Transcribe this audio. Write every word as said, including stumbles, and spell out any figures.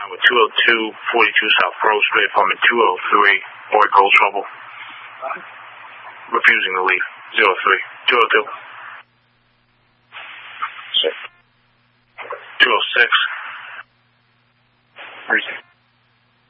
with two oh two forty-two South Grove Street, apartment two oh three, Boy Cold Trouble. Refusing to leave. zero three two oh two two oh six